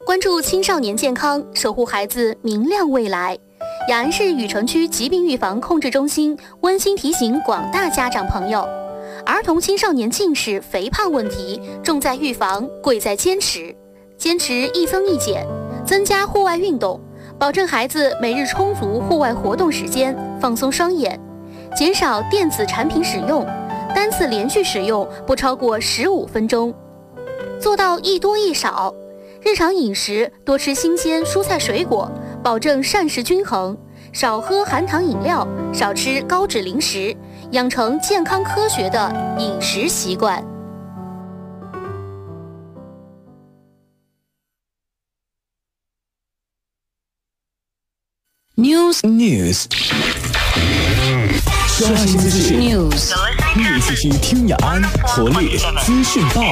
关注青少年健康，守护孩子明亮未来。雅安市雨城区疾病预防控制中心温馨提醒广大家长朋友，儿童青少年近视、肥胖问题重在预防，贵在坚持。坚持一增一减，增加户外运动，保证孩子每日充足户外活动时间，放松双眼，减少电子产品使用，单次连续使用不超过15分钟，做到一多一少。日常饮食多吃新鲜蔬菜水果，保证膳食均衡，少喝含糖饮料，少吃高脂零食，养成健康科学的饮食习惯。 News 刷新资讯， News 一起去听雅安活力资讯报。